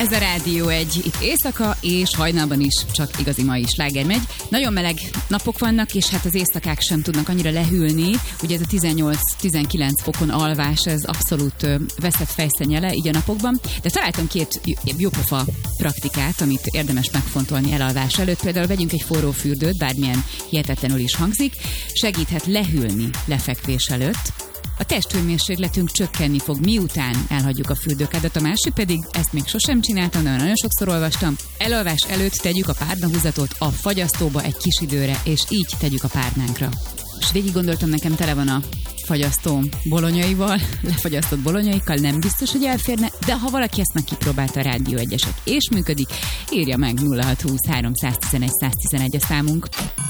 Ez a Rádió 1, itt éjszaka és hajnalban is csak igazi mai sláger megy. Nagyon meleg napok vannak, és hát az éjszakák sem tudnak annyira lehűlni. Ugye ez a 18-19 fokon alvás, ez abszolút veszett fejszennyele így a napokban. De találtam két jópofa praktikát, amit érdemes megfontolni elalvás előtt. Például vegyünk egy forró fürdőt, bármilyen hihetetlenül is hangzik. Segíthet lehűlni lefekvés előtt. A testhőmérsékletünk csökkenni fog, miután elhagyjuk a fürdőkádat, a másik pedig, ezt még sosem csináltam, de nagyon sokszor olvastam, elalvás előtt tegyük a párnahúzatot a fagyasztóba egy kis időre, és így tegyük a párnánkra. És végig gondoltam, nekem tele van a fagyasztóm bolonyaival, lefagyasztott bolonyaikkal, nem biztos, hogy elférne, de ha valaki ezt meg kipróbálta, a Rádió 1-esek és működik, írja meg 0620 311 111 a számunk.